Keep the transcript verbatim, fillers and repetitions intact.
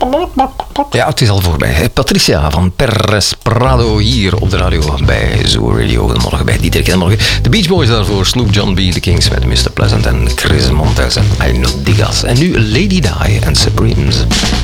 Ja, het is al voorbij. Patricia van Perez Prado hier op de radio bij Zoo Radio. Goedemorgen bij Dieter Kenmorgen. De Beach Boys daarvoor, Snoop John B. The Kings met mister Pleasant en Chris Montez en I Know Digas. En nu Lady Di en Supremes.